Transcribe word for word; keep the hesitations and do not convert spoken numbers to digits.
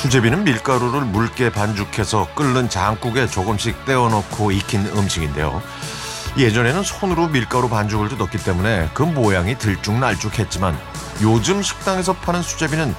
수제비는 밀가루를 묽게 반죽해서 끓는 장국에 조금씩 떼어넣고 익힌 음식인데요. 예전에는 손으로 밀가루 반죽을 뜯었기 때문에 그 모양이 들쭉날쭉했지만 요즘 식당에서 파는 수제비는